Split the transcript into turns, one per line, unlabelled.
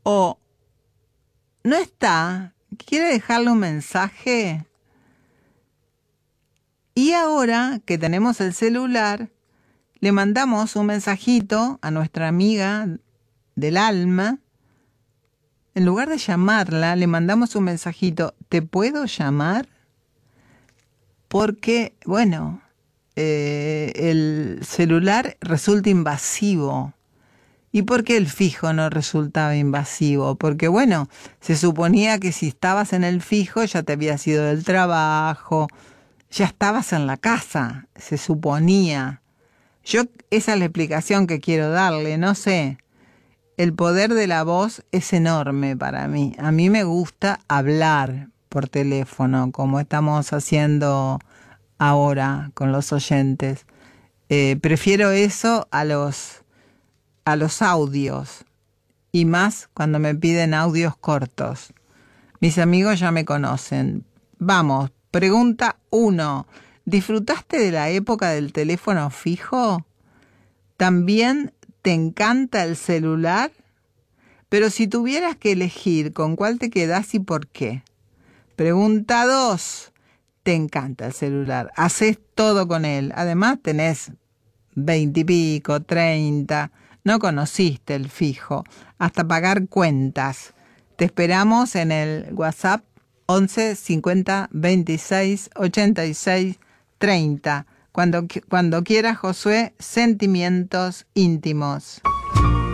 o no está, quiere dejarle un mensaje. Y ahora que tenemos el celular, le mandamos un mensajito a nuestra amiga del alma. En lugar de llamarla, le mandamos un mensajito, ¿te puedo llamar? Porque, bueno, el celular resulta invasivo. ¿Y por qué el fijo no resultaba invasivo? Porque, bueno, se suponía que si estabas en el fijo ya te habías ido del trabajo, ya estabas en la casa, se suponía. Esa es la explicación que quiero darle, no sé. El poder de la voz es enorme para mí. A mí me gusta hablar por teléfono, como estamos haciendo ahora con los oyentes. Prefiero eso a los audios, y más cuando me piden audios cortos. Mis amigos ya me conocen. Vamos, pregunta 1. ¿Disfrutaste de la época del teléfono fijo? ¿También te encanta el celular? Pero si tuvieras que elegir, ¿con cuál te quedás y por qué? Pregunta 2. Te encanta el celular, haces todo con él. Además tenés 20 y pico, 30. No conociste el fijo, hasta pagar cuentas. Te esperamos en el WhatsApp 11 50 26 86 30. Cuando quieras, Josué, sentimientos íntimos.